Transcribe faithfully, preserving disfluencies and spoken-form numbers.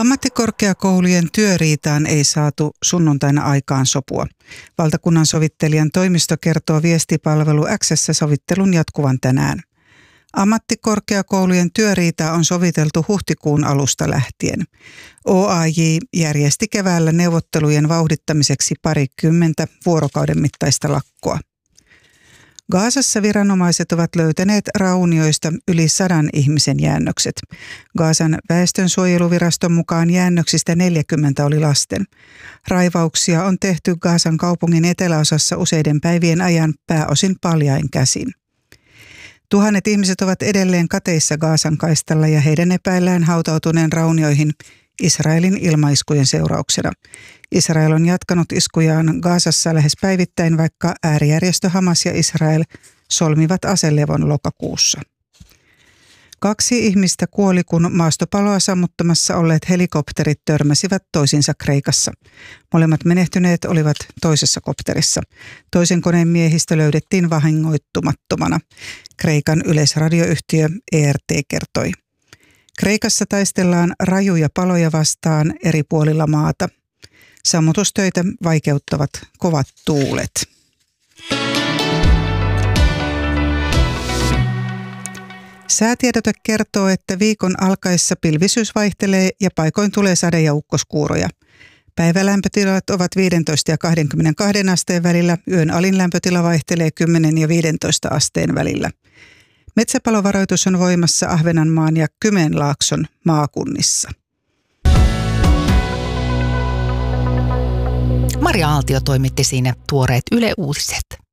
Ammattikorkeakoulujen työriitaan ei saatu sunnuntaina aikaan sopua. Valtakunnan sovittelijan toimisto kertoo viestipalvelu X:ssä sovittelun jatkuvan tänään. Ammattikorkeakoulujen työriitaa on soviteltu huhtikuun alusta lähtien. O A J järjesti keväällä neuvottelujen vauhdittamiseksi parikymmentä vuorokauden mittaista lakkoa. Gazassa viranomaiset ovat löytäneet raunioista yli sadan ihmisen jäännökset. Gazan väestönsuojeluviraston mukaan jäännöksistä neljäkymmentä oli lasten. Raivauksia on tehty Gazan kaupungin eteläosassa useiden päivien ajan pääosin paljain käsin. Tuhannet ihmiset ovat edelleen kateissa Gazan kaistalla ja heidän epäillään hautautuneen raunioihin Israelin ilmaiskujen seurauksena. Israel on jatkanut iskujaan Gazassa lähes päivittäin, vaikka äärijärjestö Hamas ja Israel solmivat aselevon lokakuussa. Kaksi ihmistä kuoli, kun maastopaloa sammuttamassa olleet helikopterit törmäsivät toisinsa Kreikassa. Molemmat menehtyneet olivat toisessa kopterissa. Toisen koneen miehistö löydettiin vahingoittumattomana. Kreikan yleisradioyhtiö E R T kertoi. Kreikassa taistellaan rajuja paloja vastaan eri puolilla maata. Sammutustöitä vaikeuttavat kovat tuulet. Säätiedote kertoo, että viikon alkaessa pilvisyys vaihtelee ja paikoin tulee sade- ja ukkoskuuroja. Päivälämpötilat ovat viisitoista ja kaksikymmentäkaksi asteen välillä, yön alin lämpötila vaihtelee kymmenen ja viisitoista asteen välillä. Metsäpalovaroitus on voimassa Ahvenanmaan ja Kymenlaakson maakunnissa. Maria Aaltio toimitti siinä tuoreet Yle Uutiset.